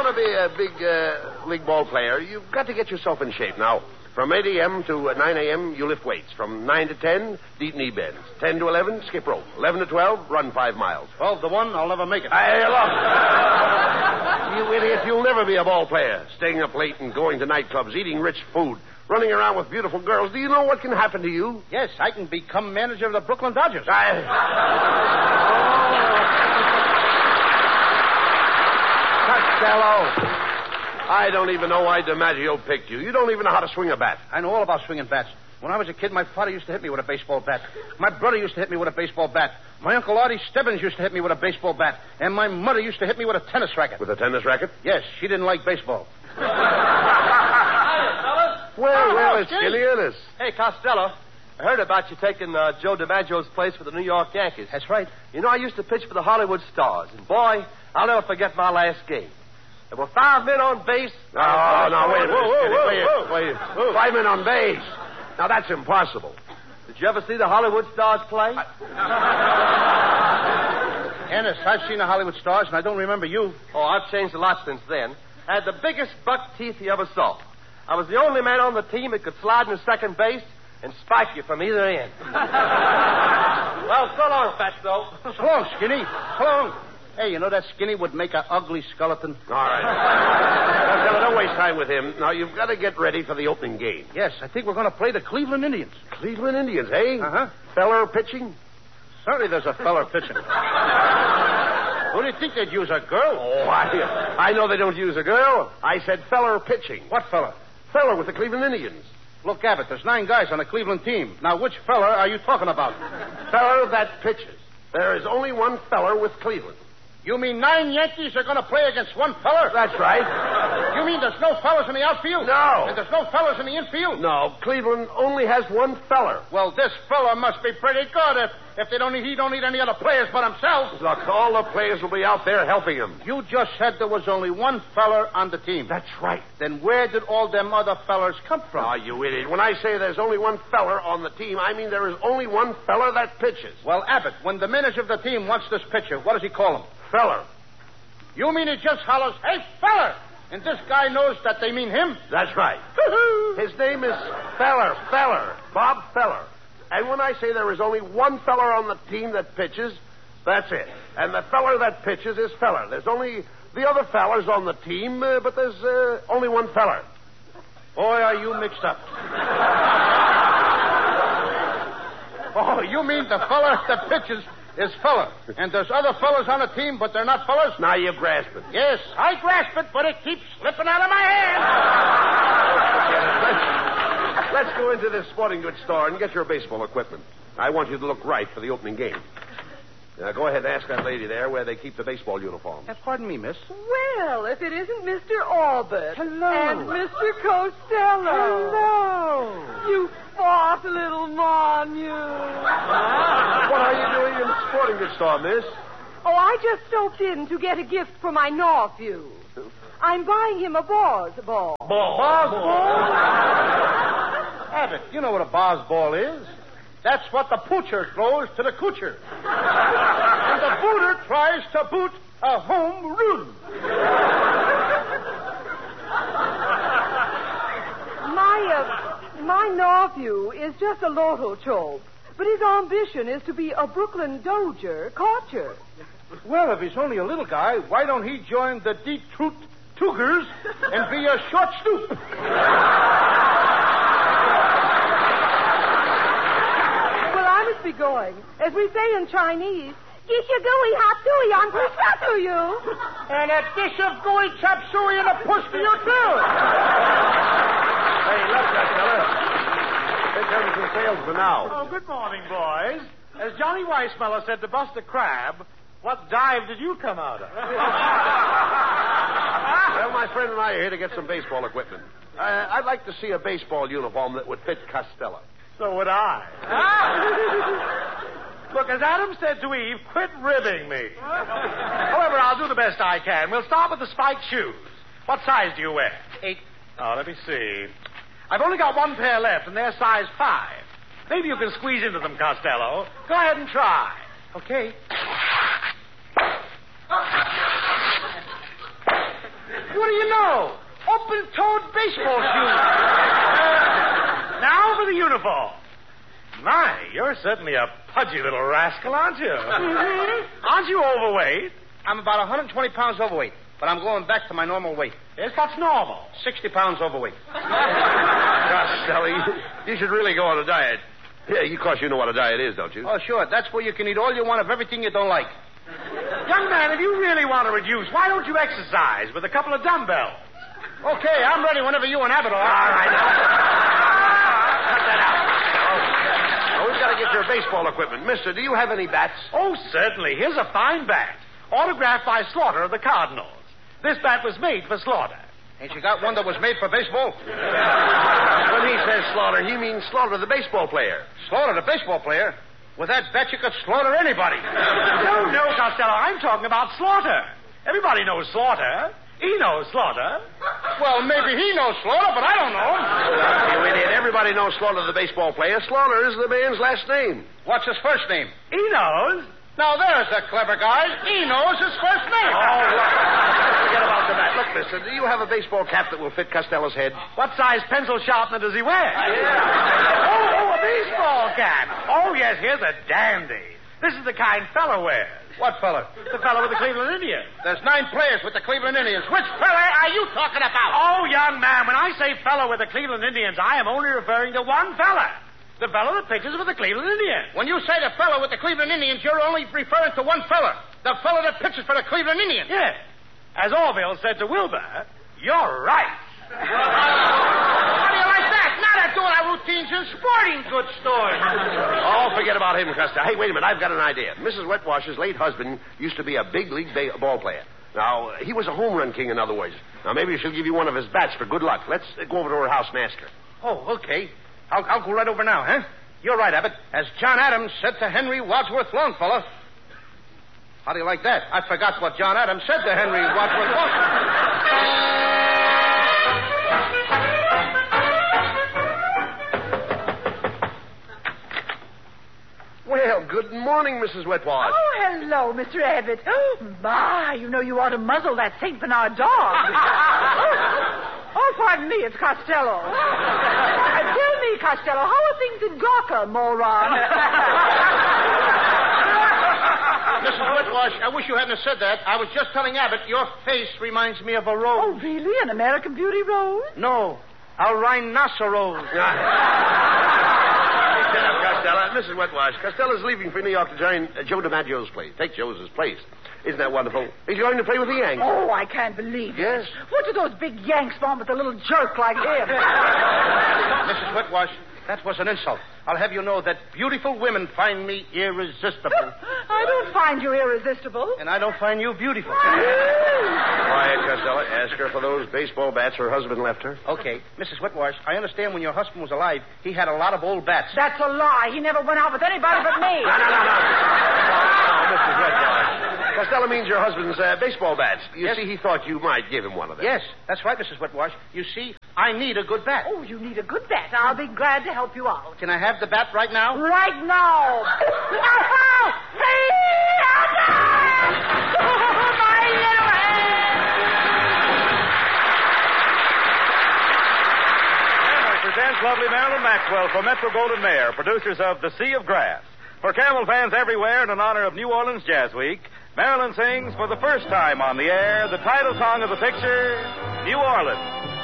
want to be a big league ball player, you've got to get yourself in shape. Now, from 8 a.m. to 9 a.m., you lift weights. From 9 to 10, deep knee bends. 10 to 11, skip rope. 11 to 12, run 5 miles. 12 to 1, I'll never make it. Hey, look. You idiot, you'll never be a ball player. Staying up late and going to nightclubs, eating rich food, running around with beautiful girls. Do you know what can happen to you? Yes, I can become manager of the Brooklyn Dodgers. Costello. I don't even know why DiMaggio picked you. You don't even know how to swing a bat. I know all about swinging bats. When I was a kid, my father used to hit me with a baseball bat. My brother used to hit me with a baseball bat. My Uncle Artie Stebbins used to hit me with a baseball bat. And my mother used to hit me with a tennis racket. With a tennis racket? Yes, she didn't like baseball. Hiya, fellas. Well, it's Skinny Ennis. Hey, Costello. I heard about you taking Joe DiMaggio's place for the New York Yankees. That's right. You know, I used to pitch for the Hollywood Stars, and boy, I'll never forget my last game. There were 5 men on base. Oh, no, wait a minute. Wait. 5 men on base. Now, that's impossible. Did you ever see the Hollywood Stars play? Ennis, I've seen the Hollywood Stars, and I don't remember you. Oh, I've changed a lot since then. I had the biggest buck teeth you ever saw. I was the only man on the team that could slide into second base and spike you from either end. Well, so long, Fatso. So long, Skinny. So long. Hey, you know that Skinny would make an ugly skeleton? All right. Costello, don't waste time with him. Now, you've got to get ready for the opening game. Yes, I think we're going to play the Cleveland Indians. Cleveland Indians, eh? Uh-huh. Feller pitching? Certainly there's a feller pitching. Who do you think they'd use, a girl? Oh, I know they don't use a girl. I said feller pitching. What feller? Feller with the Cleveland Indians. Look, Abbott, there's 9 guys on the Cleveland team. Now, which feller are you talking about? Feller that pitches. There is only one feller with Cleveland. You mean 9 Yankees are going to play against one feller? That's right. You mean there's no fellas in the outfield? No. And there's no fellas in the infield? No, Cleveland only has one feller. Well, this fella must be pretty good if he don't need any other players but himself. Look, all the players will be out there helping him. You just said there was only one feller on the team. That's right. Then where did all them other fellers come from? Oh, you idiot. When I say there's only one feller on the team, I mean there is only one feller that pitches. Well, Abbott, when the manager of the team wants this pitcher, what does he call him? Feller. You mean he just hollers, "Hey, feller!" And this guy knows that they mean him? That's right. His name is Feller, Bob Feller. And when I say there is only one feller on the team that pitches, that's it. And the feller that pitches is Feller. There's only the other fellers on the team, but there's only one feller. Boy, are you mixed up. Oh, you mean the feller that pitches is feller. And there's other fellas on the team, but they're not fellas? Now you grasp it. Yes, I grasp it, but it keeps slipping out of my hand. Let's go into this sporting goods store and get your baseball equipment. I want you to look right for the opening game. Now, go ahead and ask that lady there where they keep the baseball uniforms. Pardon me, miss. Well, if it isn't Mr. Albert. Hello. And Mr. Costello. Hello. You fought, little mon, you. What are you doing in the sporting goods store, miss? Oh, I just stopped in to get a gift for my nephew. I'm buying him a Boz ball. Boz ball? Abbott, you know what a Boz ball is. That's what the poocher throws to the coocher. And the booter tries to boot a home run. My nephew is just a lotto chope, but his ambition is to be a Brooklyn Dodger catcher. Well, if he's only a little guy, why don't he join the Detroit Tougers and be a short stoop? Be going. As we say in Chinese, dish of gooey hot suey on push to you. And a dish of gooey chop suey and a push to you, too. Hey, look, that fella. Take care of some salesman now. Oh, good morning, boys. As Johnny Weissmuller said to Buster Crabbe, what dive did you come out of? Well, my friend and I are here to get some baseball equipment. I'd like to see a baseball uniform that would fit Costello. So would I. Look, as Adam said to Eve, quit ribbing me. However, I'll do the best I can. We'll start with the spiked shoes. What size do you wear? 8. Oh, let me see. I've only got one pair left, and they're size 5. Maybe you can squeeze into them, Costello. Go ahead and try. Okay. What open-toed baseball shoes. Now for the uniform. My, you're certainly a pudgy little rascal, aren't you? Mm-hmm. Aren't you overweight? I'm about 120 pounds overweight, but I'm going back to my normal weight. Yes, that's normal. 60 pounds overweight. Costello, you should really go on a diet. Yeah, of course you know what a diet is, don't you? Oh, sure. That's where you can eat all you want of everything you don't like. Young man, if you really want to reduce, why don't you exercise with a couple of dumbbells? Okay, I'm ready whenever you and Abbott are. All right. Cut that out. Oh, we've got to get your baseball equipment. Mister, do you have any bats? Oh, certainly. Here's a fine bat. Autographed by Slaughter of the Cardinals. This bat was made for Slaughter. Ain't you got one that was made for baseball? When he says Slaughter, he means Slaughter, the baseball player. Slaughter, the baseball player? With that bat, you could slaughter anybody. No, Costello. I'm talking about Slaughter. Everybody knows Slaughter. He knows Slaughter. Well, maybe he knows Slaughter, but I don't know him. You idiot. Everybody knows Slaughter, the baseball player. Slaughter is the man's last name. What's his first name? He knows. Now, there's a clever guy. He knows his first name. Oh, look. Forget about the bat. Look, mister, do you have a baseball cap that will fit Costello's head? What size pencil sharpener does he wear? Yeah. Oh, a baseball cap. Oh, yes, here's a dandy. This is the kind fella wears. What fella? The fella with the Cleveland Indians. There's 9 players with the Cleveland Indians. Which fella are you talking about? Oh, young man, when I say fella with the Cleveland Indians, I am only referring to one fella. The fellow that pitches with the Cleveland Indians. When you say the fella with the Cleveland Indians, you're only referring to one fella. The fella that pitches for the Cleveland Indians. Yes. As Orville said to Wilbur, you're right. How do you like that? Now they're doing our routines in sporting goods stores. Oh, forget about him, Costello. Hey, wait a minute. I've got an idea. Mrs. Wetwash's late husband used to be a big league ball player. Now, he was a home run king, in other words. Now, maybe she'll give you one of his bats for good luck. Let's go over to her house and ask her. Oh, okay. I'll go right over now, huh? You're right, Abbott. As John Adams said to Henry Wadsworth Longfellow. How do you like that? I forgot what John Adams said to Henry Wadsworth Longfellow. Well, good morning, Mrs. Wetwash. Oh, hello, Mr. Abbott. Oh, my, you know you ought to muzzle that St. Bernard dog. Oh, pardon me, it's Costello. Tell me, Costello, how are things in Gawker, moron? Mrs. Wetwash, I wish you hadn't said that. I was just telling Abbott your face reminds me of a rose. Oh, really? An American Beauty rose? No, a rhinoceros. Shut up, Costello. Mrs. Wetwash, Costello's leaving for New York to join Joe DiMaggio's place. Take Joe's place. Isn't that wonderful? He's going to play with the Yanks. Oh, I can't believe it. Yes. What do those big Yanks want with a little jerk like him? Mrs. Wetwash, that was an insult. I'll have you know that beautiful women find me irresistible. I don't find you irresistible. And I don't find you beautiful. Quiet, Costello. Ask her for those baseball bats her husband left her. Okay, Mrs. Wetwash, I understand when your husband was alive, he had a lot of old bats. That's a lie. He never went out with anybody but me. No, Mrs. Wetwash. Costello means your husband's baseball bats. You see, he thought you might give him one of them. Yes, that's right, Mrs. Wetwash. You see, I need a good bat. Oh, you need a good bat. I'll be glad to help you out. Can I have the bat right now? Right now. My little And presents lovely Marilyn Maxwell for Metro-Goldwyn-Mayer, producers of The Sea of Grass. For Camel fans everywhere and in honor of New Orleans Jazz Week, Marilyn sings for the first time on the air the title song of the picture, New Orleans.